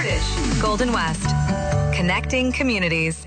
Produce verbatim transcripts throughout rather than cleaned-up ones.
Portage, Golden West. Connecting communities.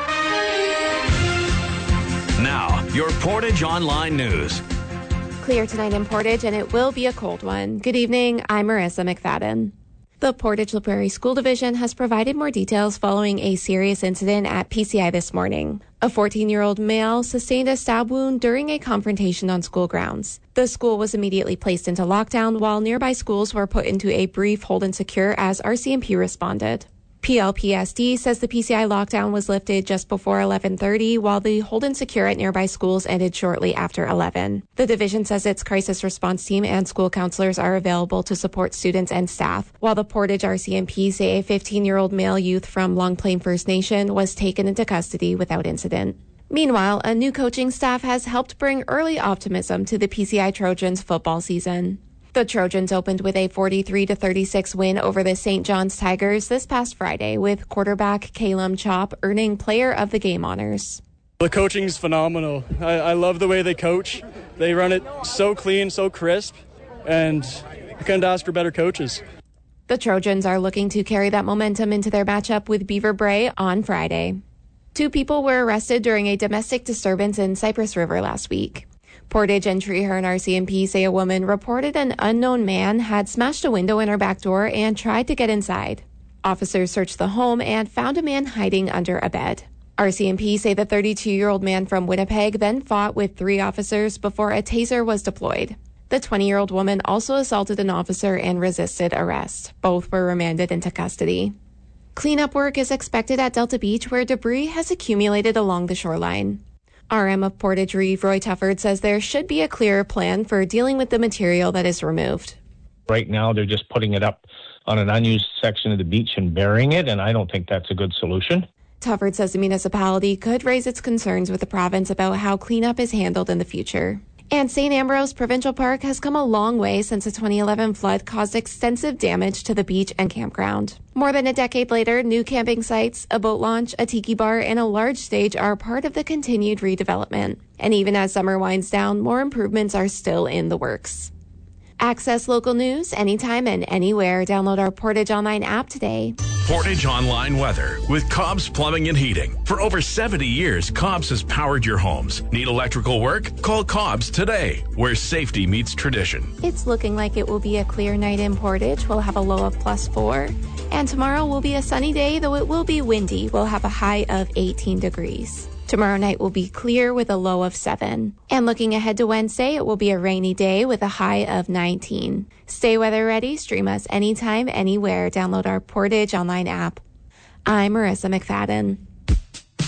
Now, your Portage Online News. Clear tonight in Portage, and it will be a cold one. Good evening, I'm Marissa McFadden. The Portage-La Prairie School Division has provided more details following a serious incident at P C I this morning. A fourteen-year-old male sustained a stab wound during a confrontation on school grounds. The school was immediately placed into lockdown, while nearby schools were put into a brief hold and secure as R C M P responded. P L P S D says the P C I lockdown was lifted just before eleven thirty, while the hold and secure at nearby schools ended shortly after eleven. The division says its crisis response team and school counselors are available to support students and staff, while the Portage R C M P say a fifteen-year-old male youth from Long Plain First Nation was taken into custody without incident. Meanwhile, a new coaching staff has helped bring early optimism to the P C I Trojans football season. The Trojans opened with a forty-three to thirty-six win over the Saint John's Tigers this past Friday, with quarterback Calum Chop earning Player of the Game honors. The coaching's phenomenal. I, I love the way they coach. They run it so clean, so crisp, and I couldn't ask for better coaches. The Trojans are looking to carry that momentum into their matchup with Beaver Bray on Friday. Two people were arrested during a domestic disturbance in Cypress River last week. Portage and Treeherne R C M P say a woman reported an unknown man had smashed a window in her back door and tried to get inside. Officers searched the home and found a man hiding under a bed. R C M P say the thirty-two-year-old man from Winnipeg then fought with three officers before a taser was deployed. The twenty-year-old woman also assaulted an officer and resisted arrest. Both were remanded into custody. Cleanup work is expected at Delta Beach, where debris has accumulated along the shoreline. R M of Portage Reeve, Roy Tufford, says there should be a clearer plan for dealing with the material that is removed. Right now, they're just putting it up on an unused section of the beach and burying it, and I don't think that's a good solution. Tufford says the municipality could raise its concerns with the province about how cleanup is handled in the future. And Saint Ambrose Provincial Park has come a long way since the twenty eleven flood caused extensive damage to the beach and campground. More than a decade later, new camping sites, a boat launch, a tiki bar, and a large stage are part of the continued redevelopment. And even as summer winds down, more improvements are still in the works. Access local news anytime and anywhere. Download our Portage Online app today. Portage Online weather with Cobb's Plumbing and Heating. For over seventy years, Cobb's has powered your homes. Need electrical work? Call Cobb's today, where safety meets tradition. It's looking like it will be a clear night in Portage. We'll have a low of plus four. And tomorrow will be a sunny day, though it will be windy. We'll have a high of eighteen degrees. Tomorrow night will be clear with a low of seven. And looking ahead to Wednesday, it will be a rainy day with a high of nineteen. Stay weather ready. Stream us anytime, anywhere. Download our Portage Online app. I'm Marissa McFadden.